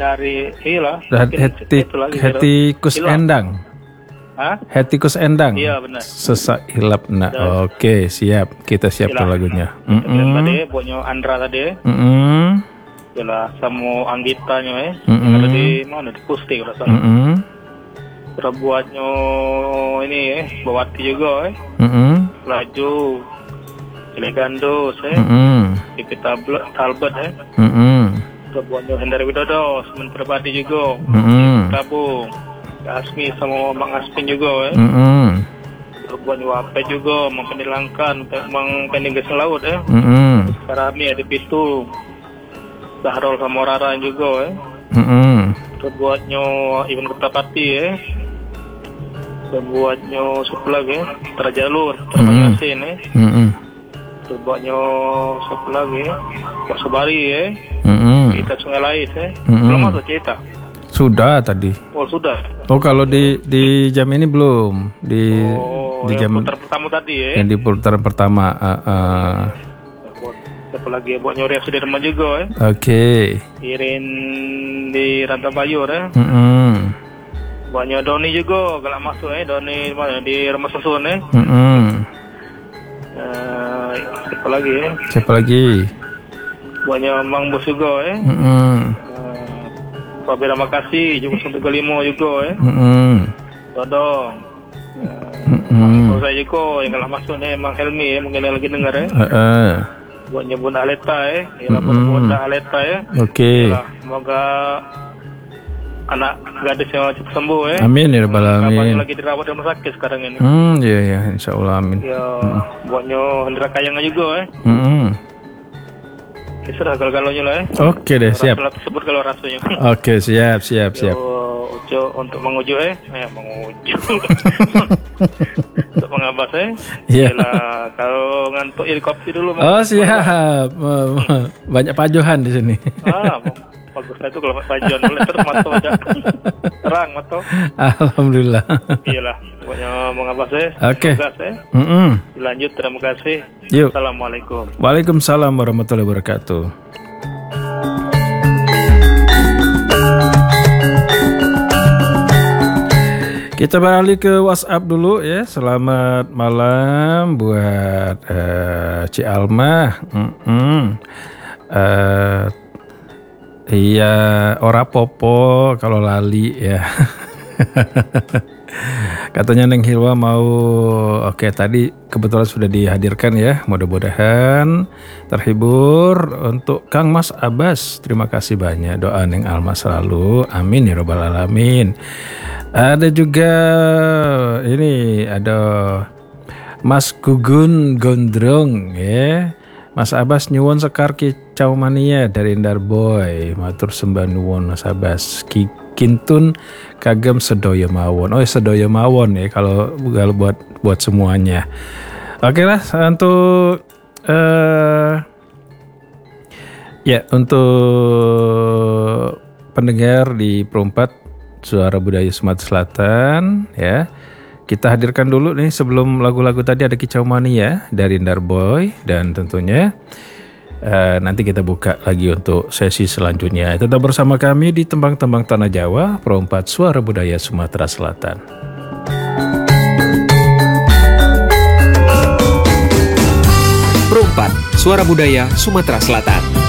cari hilah. Hetikus endang. Hah? Hetikus endang. Iya benar. Sesak hilap nak. Oke, siap. Kita siapkan lagunya. Tadi buatnya Andra tadi. Yalah sama Anggitanya ada di mana di Pusti kalau salah. Terus buatnya ini Bawati juga Laju Cilegandos Pipi Talbot Terus buatnya Hendra Widodo Semen Pribadi juga Tabung Asmi sama Bang Aspin juga Terus buatnya Wape juga Mang Penilangkan Mang Peninggas Laut Karami ada Pitu Sahrol sama Rara juga Terus buatnya Iwan Kertapati Terus buatnya Suplag Terajalur Terbanyasin Terus buatnya Suplag Pak Sobari Kita Sungai Lais Belum masuk cerita? Sudah tadi. Oh sudah. Oh kalau di jam ini belum di jam putaran pertama tadi Yang di putaran pertama. Siapa lagi buat nyori Sudirman juga Oke. Irin di Rantabayur Buatnya Doni juga galak masuk Doni mana di Rumah Susun Siapa lagi Buatnya Mang Bos juga Pak Bira Makasih juga Suntuk Kelimo juga Dodong saya juga yang galak masuk Mang Helmi mungkin lagi dengar buatnya Bunda Aleta Bunda Aleta Oke. Semoga anak gadis yang cepat sembuh Amin ya rabbal alamin. Lagi dirawat di rumah sakit sekarang ini. Iya insyaallah amin. Ya buatnya Hendra Kayang juga Sudah kalau-galanya lah Oke deh, siap. Sebut kalau rasanya. Oke, siap. Ujo untuk menguju menguju. Untuk mengabas Iya. Kalau ngantuk ya kopi dulu. Oh, siap. Banyak pajohan di sini. Bagus itu kalau pajohan boleh terus mata aja. Terang mata. Alhamdulillah. Iyalah, pokoknya mengabas Oke. Lanjut, terima kasih. Yuk. Assalamualaikum. Waalaikumsalam warahmatullahi wabarakatuh. Kita beralih ke WhatsApp dulu ya. Selamat malam buat Ci Alma. Iya, ora popo kalau lali ya. Katanya Neng Hilwa mau. Oke, tadi kebetulan sudah dihadirkan ya. Mudah-mudahan terhibur. Untuk Kang Mas Abbas, terima kasih banyak doa Neng Alma selalu. Amin ya rabbal alamin. Ada juga ini ada Mas Gugun Gondrong ya. Mas Abbas nyuwun sekar kicau mania dari Ndarboy. Matur sembah nuwun Mas Abbas. Kintun kagem sedoyo mawon. Sedoyo mawon ya kalau buat semuanya. Oke lah untuk untuk pendengar di Perumpat Suara Budaya Sumatera Selatan ya. Kita hadirkan dulu nih sebelum lagu-lagu tadi ada Kicau Mania dari Ndarboy dan tentunya nanti kita buka lagi untuk sesi selanjutnya. Tetap bersama kami di Tembang-Tembang Tanah Jawa, Perumpat Suara Budaya Sumatera Selatan. Perumpat Suara Budaya Sumatera Selatan.